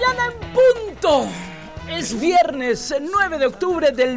mañana en punto. Es viernes 9 de octubre del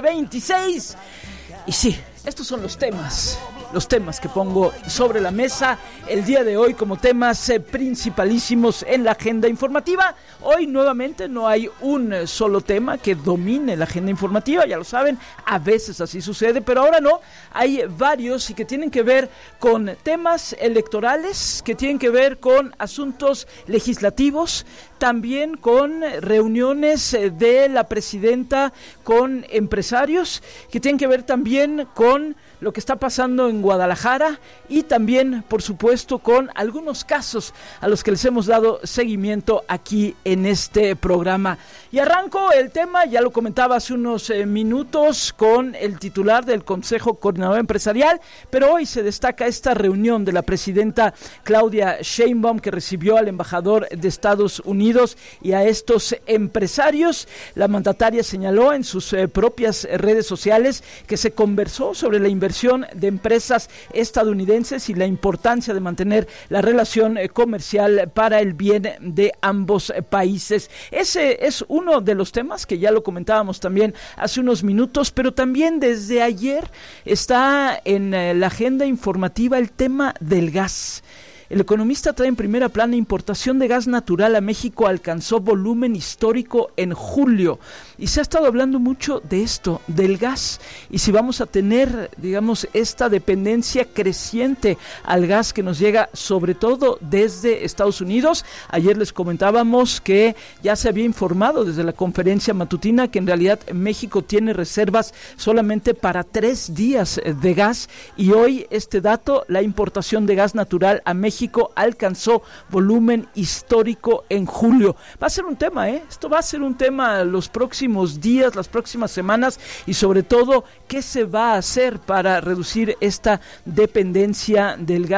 2026. Y sí, estos son los temas que pongo sobre la mesa el día de hoy como temas principalísimos en la agenda informativa. Hoy nuevamente no hay un solo tema que domine la agenda informativa, ya lo saben, a veces así sucede, pero ahora no, hay varios y que tienen que ver con temas electorales, que tienen que ver con asuntos legislativos, también con reuniones de la presidenta con empresarios, que tienen que ver también con lo que está pasando en Guadalajara y también, por supuesto, con algunos casos a los que les hemos dado seguimiento aquí en este programa. Y arranco el tema, ya lo comentaba hace unos minutos, con el titular del Consejo Coordinador Empresarial, pero hoy se destaca esta reunión de la presidenta Claudia Sheinbaum, que recibió al embajador de Estados Unidos y a estos empresarios. La mandataria señaló en sus propias redes sociales que se conversó sobre la inversión de empresas estadounidenses y la importancia de mantener la relación comercial para el bien de ambos países. Ese es uno de los temas que ya lo comentábamos también hace unos minutos, pero también desde ayer está en la agenda informativa el tema del gas. El economista trae en primera plana: importación de gas natural a México alcanzó volumen histórico en julio. Y se ha estado hablando mucho de esto, del gas, y si vamos a tener, digamos, esta dependencia creciente al gas que nos llega sobre todo desde Estados Unidos. Ayer les comentábamos que ya se había informado desde la conferencia matutina que en realidad México tiene reservas solamente para 3 días de gas, y hoy este dato, la importación de gas natural a México alcanzó volumen histórico en julio. Va a ser un tema, esto va a ser un tema los próximos días, las próximas semanas, y sobre todo, ¿qué se va a hacer para reducir esta dependencia del gas